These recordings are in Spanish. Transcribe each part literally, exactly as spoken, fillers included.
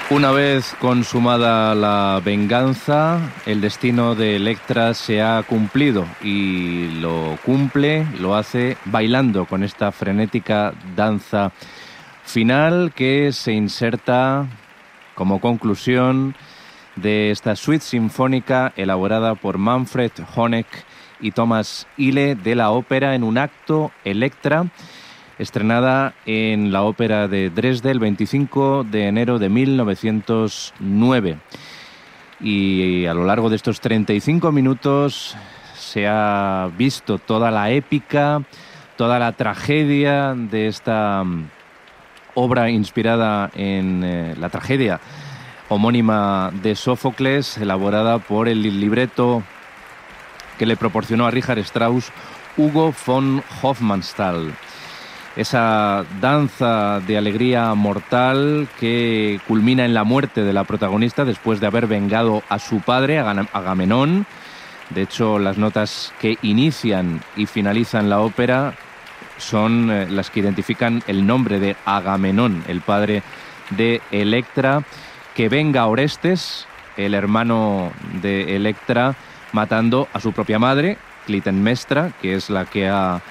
Una vez consumada la venganza, el destino de Electra se ha cumplido y lo cumple, lo hace bailando con esta frenética danza final que se inserta como conclusión de esta suite sinfónica elaborada por Manfred Honeck y Thomas Ihle de la ópera en un acto Electra, estrenada en la Ópera de Dresde el veinticinco de enero de mil novecientos nueve. Y a lo largo de estos treinta y cinco minutos se ha visto toda la épica, toda la tragedia de esta obra inspirada en eh, la tragedia homónima de Sófocles, elaborada por el libreto que le proporcionó a Richard Strauss Hugo von Hofmannsthal. Esa danza de alegría mortal que culmina en la muerte de la protagonista después de haber vengado a su padre, Agamenón. De hecho, las notas que inician y finalizan la ópera son eh, las que identifican el nombre de Agamenón, el padre de Electra, que venga a Orestes, el hermano de Electra, matando a su propia madre, Clitemnestra, que es la que ha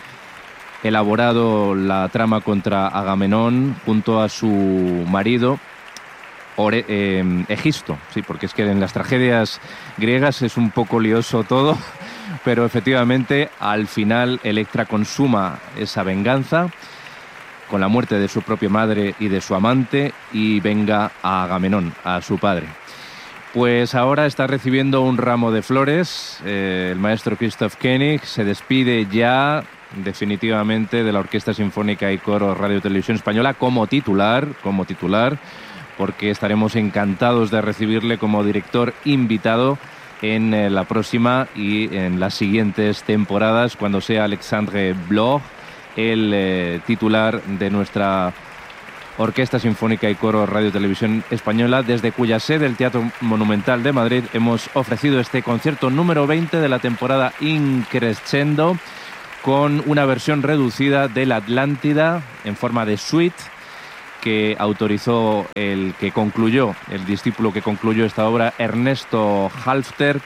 elaborado la trama contra Agamenón junto a su marido Ore, eh, Egisto, sí, porque es que en las tragedias griegas es un poco lioso todo, pero efectivamente al final Electra consuma esa venganza con la muerte de su propia madre y de su amante y venga a Agamenón, a su padre. Pues ahora está recibiendo un ramo de flores, eh, el maestro Christoph Koenig se despide ya definitivamente de la Orquesta Sinfónica y Coro Radio Televisión Española como titular, como titular, porque estaremos encantados de recibirle como director invitado en eh, la próxima y en las siguientes temporadas, cuando sea Alexandre Bloch el eh, titular de nuestra Orquesta Sinfónica y Coro Radio Televisión Española, desde cuya sede, el Teatro Monumental de Madrid, hemos ofrecido este concierto número veinte de la temporada In Crescendo, con una versión reducida de la Atlántida en forma de suite que autorizó el que concluyó, el discípulo que concluyó esta obra, Ernesto Halffter,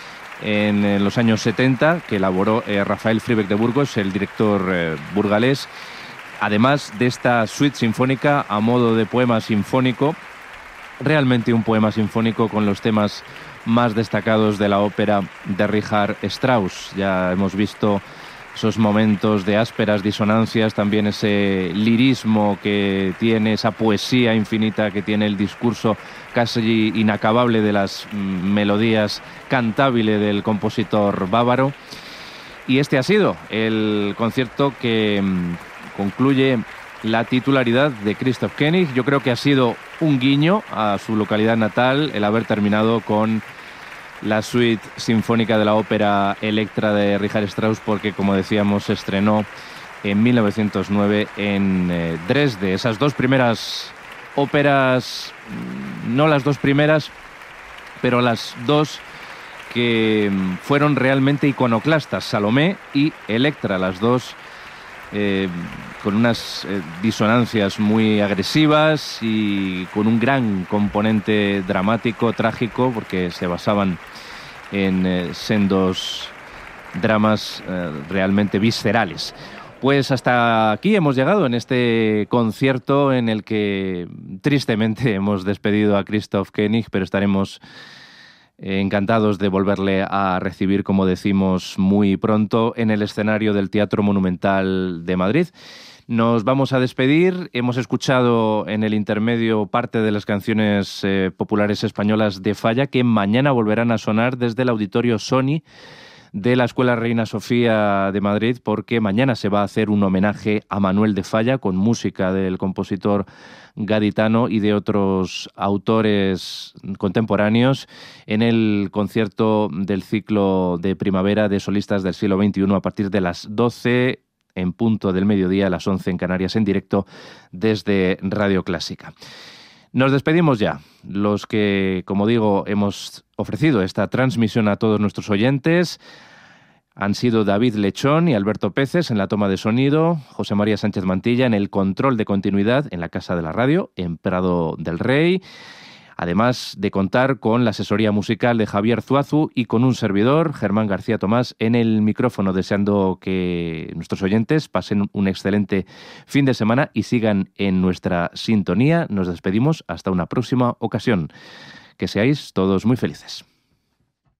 en, en los años setenta, que elaboró eh, Rafael Fribeck de Burgos, el director eh, burgalés, además de esta suite sinfónica a modo de poema sinfónico, realmente un poema sinfónico con los temas más destacados de la ópera de Richard Strauss. Ya hemos visto esos momentos de ásperas disonancias, también ese lirismo que tiene, esa poesía infinita que tiene el discurso casi inacabable de las melodías cantables del compositor bávaro. Y este ha sido el concierto que concluye la titularidad de Christoph Koenig. Yo creo que ha sido un guiño a su localidad natal el haber terminado con la suite sinfónica de la ópera Electra de Richard Strauss, porque, como decíamos, se estrenó en mil novecientos nueve en eh, Dresde. Esas dos primeras óperas, no las dos primeras, pero las dos que fueron realmente iconoclastas, Salomé y Electra, las dos eh, con unas eh, disonancias muy agresivas y con un gran componente dramático, trágico, porque se basaban en eh, sendos dramas eh, realmente viscerales. Pues hasta aquí hemos llegado en este concierto en el que tristemente hemos despedido a Christoph Koenig, pero estaremos encantados de volverle a recibir, como decimos, muy pronto en el escenario del Teatro Monumental de Madrid. Nos vamos a despedir. Hemos escuchado en el intermedio parte de las canciones eh, populares españolas de Falla, que mañana volverán a sonar desde el Auditorio Sony de la Escuela Reina Sofía de Madrid, porque mañana se va a hacer un homenaje a Manuel de Falla con música del compositor gaditano y de otros autores contemporáneos en el concierto del ciclo de primavera de solistas del siglo veintiuno a partir de las doce en punto del mediodía, a las once en Canarias, en directo desde Radio Clásica. Nos despedimos ya, los que, como digo, hemos ofrecido esta transmisión a todos nuestros oyentes. Han sido David Lechón y Alberto Peces en la toma de sonido, José María Sánchez Mantilla en el control de continuidad en la Casa de la Radio, en Prado del Rey, además de contar con la asesoría musical de Javier Zuazu y con un servidor, Germán García Tomás, en el micrófono, deseando que nuestros oyentes pasen un excelente fin de semana y sigan en nuestra sintonía. Nos despedimos hasta una próxima ocasión. Que seáis todos muy felices.